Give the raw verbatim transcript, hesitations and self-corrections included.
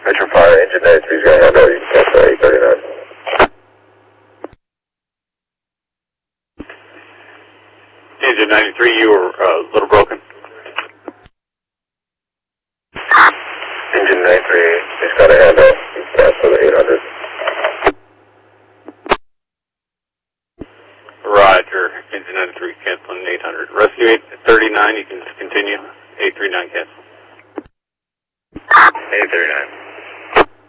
Metro Fire, engine ninety-three is going to handle, you can cancel eight thirty-nine. Engine ninety-three, you were uh, a little broken. Engine ninety-three is going to handle, you can cancel the eight hundred. Roger, engine ninety-three canceling eight hundred. Rescue eight thirty-nine, you can continue. eight thirty-nine cancel. eight thirty-nine.